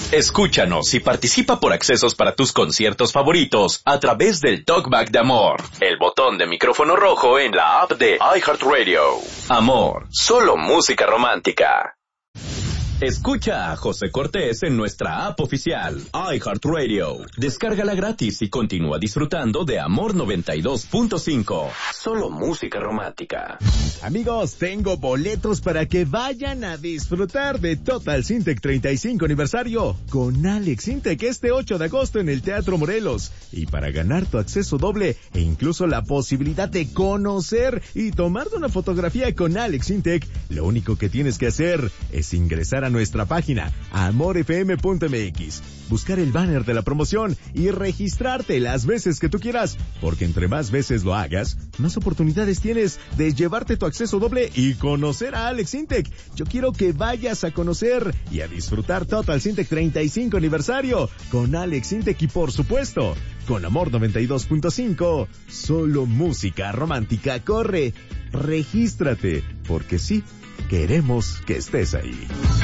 Escúchanos y participa por accesos para tus conciertos favoritos a través del Talkback de Amor, el botón de micrófono rojo en la app de iHeartRadio. Amor, solo música romántica. Escucha a José Cortés en nuestra app oficial, iHeartRadio. Descárgala gratis y continúa disfrutando de Amor 92.5. Solo música romántica. Amigos, tengo boletos para que vayan a disfrutar de Total Syntec 35 aniversario con Alex Syntec este 8 de agosto en el Teatro Morelos. Y para ganar tu acceso doble e incluso la posibilidad de conocer y tomarte una fotografía con Alex Syntec, lo único que tienes que hacer es ingresar a nuestra página amorfm.mx, buscar el banner de la promoción y registrarte las veces que tú quieras, porque entre más veces lo hagas, más oportunidades tienes de llevarte tu acceso doble y conocer a Alex Syntec. Yo quiero que vayas a conocer y a disfrutar Total Syntec 35 aniversario con Alex Syntec y por supuesto con Amor 92.5, solo música romántica. Corre, regístrate, porque sí, queremos que estés ahí.